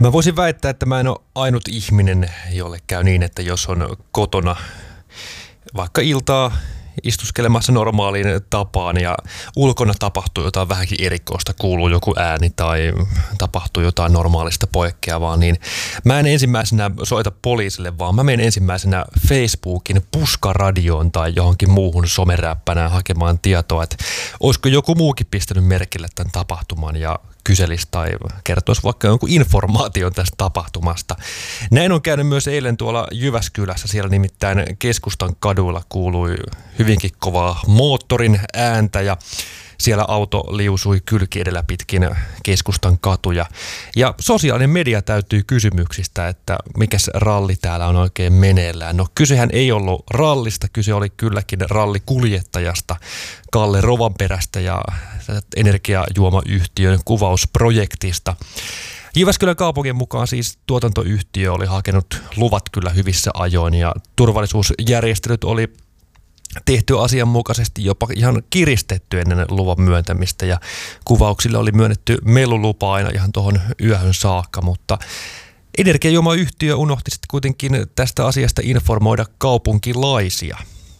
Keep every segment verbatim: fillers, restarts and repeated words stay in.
Mä voisin väittää, että mä en ole ainut ihminen, jolle käy niin, että jos on kotona vaikka iltaa istuskelemassa normaaliin tapaan ja ulkona tapahtuu jotain vähänkin erikoista, kuuluu joku ääni tai tapahtuu jotain normaalista poikkeavaa, niin mä en ensimmäisenä soita poliisille, vaan mä menen ensimmäisenä Facebookin puskaradioon tai johonkin muuhun someräppänään hakemaan tietoa, että olisiko joku muukin pistänyt merkille tämän tapahtuman ja kyselisi tai kertoisi vaikka jonkun informaation tästä tapahtumasta. Näin on käynyt myös eilen tuolla Jyväskylässä. Siellä nimittäin keskustan kaduilla kuului hyvinkin kovaa moottorin ääntä ja siellä auto liusui kylki edellä pitkin keskustan katuja. Ja sosiaalinen media täytyy kysymyksistä, että mikäs ralli täällä on oikein meneillään. No kysehän ei ollut rallista, kyse oli kylläkin rallikuljettajasta Kalle Rovanperästä ja energiajuomayhtiön kuvausprojektista. Jyväskylän kaupungin mukaan siis tuotantoyhtiö oli hakenut luvat kyllä hyvissä ajoin ja turvallisuusjärjestelyt oli tehty asianmukaisesti, jopa ihan kiristetty ennen luvan myöntämistä ja kuvauksille oli myönnetty melulupa aina ihan tuohon yöhön saakka, mutta energiajuomayhtiö unohti sitten kuitenkin tästä asiasta informoida kaupunkilaisia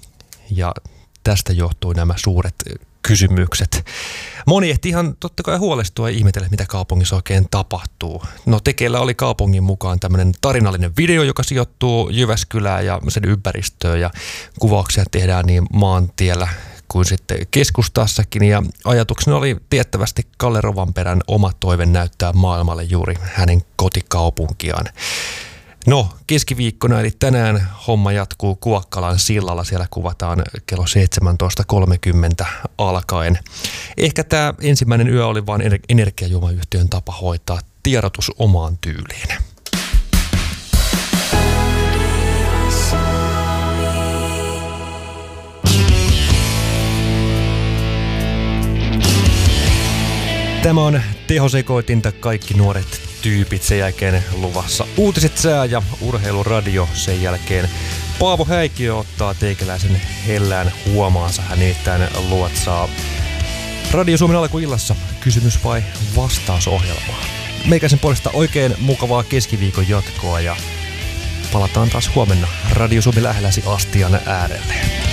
ja tästä johtui nämä suuret kysymykset. Moni ehti ihan totta kai huolestua ja ihmetellä, mitä kaupungissa oikein tapahtuu. No tekeillä oli kaupungin mukaan tämmöinen tarinallinen video, joka sijoittuu Jyväskylään ja sen ympäristöön ja kuvauksia tehdään niin maantiellä kuin sitten keskustassakin ja ajatuksena oli tiettävästi Kalle Rovanperän oma toive näyttää maailmalle juuri hänen kotikaupunkiaan. No, keskiviikkona eli tänään homma jatkuu Kuokkalan sillalla. Siellä kuvataan kello seitsemäntoista kolmekymmentä alkaen. Ehkä tämä ensimmäinen yö oli vain energiajuomayhtiön tapa hoitaa tiedotus omaan tyyliin. Tämä on tehosekoitinta kaikki nuoret tyypit, sen jälkeen luvassa uutiset, sää ja urheiluradio, sen jälkeen Paavo Häikiö ottaa teikäläisen hellään huomaansa, hän nimittäin luotsaa Radio Suomen alkuillassa kysymys vai vastausohjelmaa. Meikäisen puolesta oikein mukavaa keskiviikon jatkoa ja palataan taas huomenna Radio Suomen lähelläsi astian äärelle.